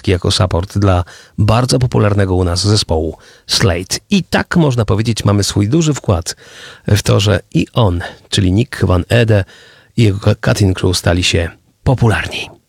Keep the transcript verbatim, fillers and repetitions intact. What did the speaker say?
angielski jako support dla bardzo popularnego u nas zespołu Slade. I tak można powiedzieć, mamy swój duży wkład w to, że i on, czyli Nick Van Ede i jego Cutting Crew stali się popularni.